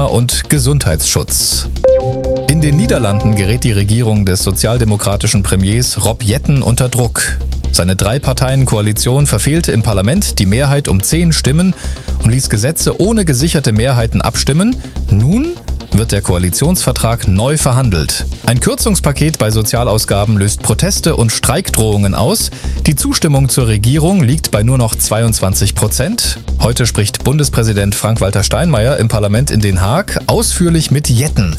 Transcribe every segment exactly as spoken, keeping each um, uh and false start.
und Gesundheitsschutz. In den Niederlanden gerät die Regierung des sozialdemokratischen Premiers Rob Jetten unter Druck. Seine Drei-Parteien-Koalition verfehlte im Parlament die Mehrheit um zehn Stimmen und ließ Gesetze ohne gesicherte Mehrheiten abstimmen. Nun wird der Koalitionsvertrag neu verhandelt. Ein Kürzungspaket bei Sozialausgaben löst Proteste und Streikdrohungen aus. Die Zustimmung zur Regierung liegt bei nur noch zweiundzwanzig Prozent. Heute spricht Bundespräsident Frank-Walter Steinmeier im Parlament in Den Haag ausführlich mit Jetten.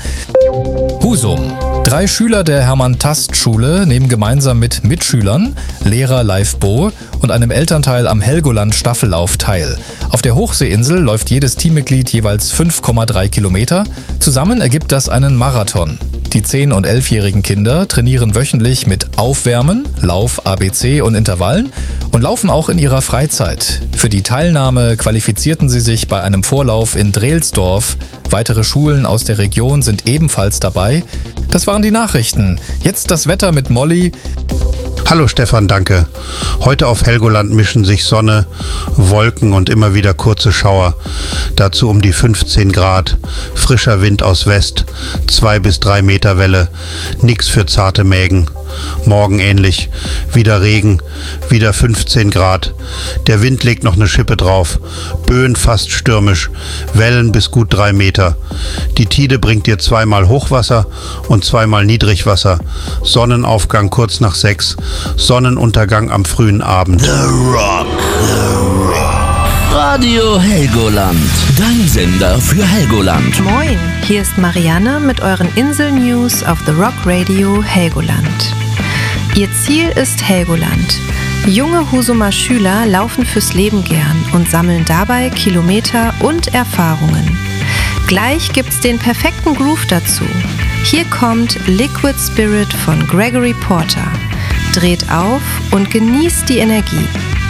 Husum. Drei Schüler der Hermann-Tast-Schule nehmen gemeinsam mit Mitschülern, Lehrer Leif Boh und einem Elternteil am Helgoland-Staffellauf teil. Auf der Hochseeinsel läuft jedes Teammitglied jeweils fünf Komma drei Kilometer. Zusammen ergibt das einen Marathon. Die zehn- und elfjährigen Kinder trainieren wöchentlich mit Aufwärmen, Lauf, A B C und Intervallen und laufen auch in ihrer Freizeit. Für die Teilnahme qualifizierten sie sich bei einem Vorlauf in Drelsdorf. Weitere Schulen aus der Region sind ebenfalls dabei. Das waren die Nachrichten. Jetzt das Wetter mit Molly. Hallo Stefan, danke. Heute auf Helgoland mischen sich Sonne, Wolken und immer wieder kurze Schauer. Dazu um die fünfzehn Grad, frischer Wind aus West, zwei bis drei Meter Welle, nix für zarte Mägen. Morgen ähnlich, wieder Regen, wieder fünfzehn Grad. Der Wind legt noch eine Schippe drauf, Böen fast stürmisch, Wellen bis gut drei Meter. Die Tide bringt dir zweimal Hochwasser und zweimal Niedrigwasser. Sonnenaufgang kurz nach sechs, Sonnenuntergang am frühen Abend. The Rock, The Rock. Radio Helgoland, dein Sender für Helgoland. Moin, hier ist Marianne mit euren Insel-News auf The Rock Radio Helgoland. Ihr Ziel ist Helgoland. Junge Husumer Schüler laufen fürs Leben gern und sammeln dabei Kilometer und Erfahrungen. Gleich gibt's den perfekten Groove dazu. Hier kommt Liquid Spirit von Gregory Porter. Dreht auf und genießt die Energie.